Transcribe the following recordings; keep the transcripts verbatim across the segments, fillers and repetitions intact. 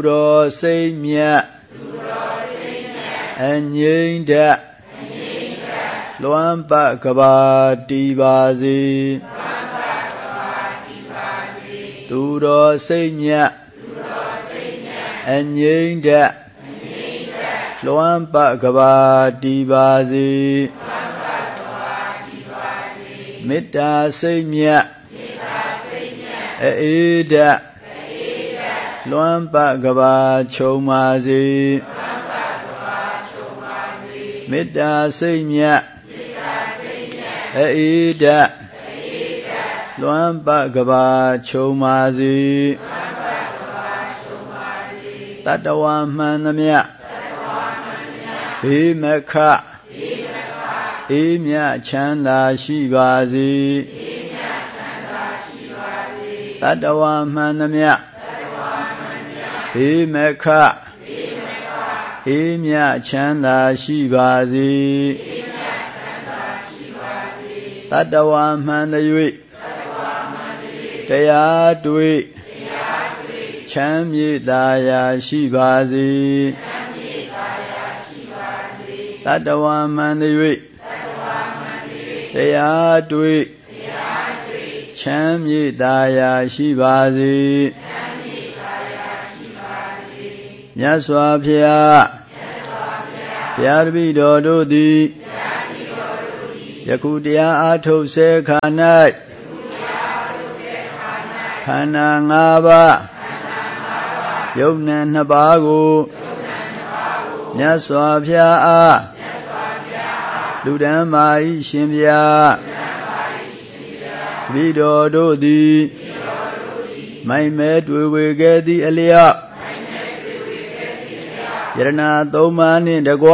တော်စိတ်မြတ်အငြိမ့်တတ်လွမ်းပတ်ကဘာတည်ပါစေသူတော်စိတ်မြတ်အငြိမ့်တတ်လွမ်းပတ်ကဘာတည်ပါစေမေတ္တာစိတ်မြတ်အေးတတ်လွမ်းပတ်ကဘာခြုံပါစေမေတ္တာစိတ်မြတ်အေးတတ်လွမ်းပတ်ကဘာခြုံပါစေတတ္တဝါမှန်သမျှဘေးမခအေးမြချမ်းသာရှိပါစေတတ္တဝါမှန်သမျှဘေးမခအေးမြချမ်းသာရှိပါစေတတ္တဝါမှန်၍တရားတွေ့ချမ်းမြေ့သာယာရှိပါစေတတ္တဝါမှန်၍တရားတွေ့ချမ်းမြေ့သာယာရှိပါစေမြတ်စွာဘုရားဘုရားတပည့်တော်တို့သည်ယခုတရားအားထုတ်ဆဲခါ၌ခန္ဓာ၅ပါးယုတ်နံနှစ်ပါးကိုမြတ်စွာဘုရားအားလူတန်းမာ၏ရှင်ဘုရားတပည့်တော်တို့သည်မိုင်မဲတွေ့ဝေခဲ့သည့်အလျောက်ယရဏသုံးပါးနှင့်တကွ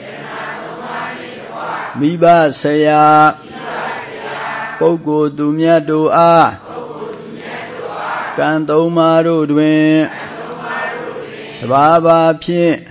မိဘဆရာပုဂ္ဂိုလ်သူမြတ်တို့အားကံသုံးပါးတို့တွင်တဘာဘာဖြင့်